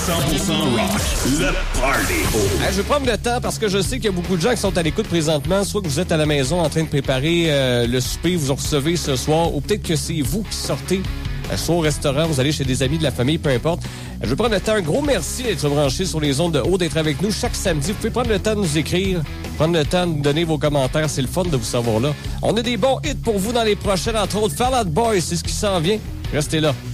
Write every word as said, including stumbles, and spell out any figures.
cent pour cent rock, le party. Hey, je vais prendre le temps parce que je sais qu'il y a beaucoup de gens qui sont à l'écoute présentement. Soit que vous êtes à la maison en train de préparer euh, le souper, vous en recevez ce soir, ou peut-être que c'est vous qui sortez euh, soit au restaurant, vous allez chez des amis de la famille, peu importe. Je vais prendre le temps. Un gros merci d'être branché sur les ondes de haut, d'être avec nous chaque samedi. Vous pouvez prendre le temps de nous écrire, prendre le temps de nous donner vos commentaires. C'est le fun de vous savoir là. On a des bons hits pour vous dans les prochaines, entre autres. Fall Out Boy, c'est ce qui s'en vient. Restez là.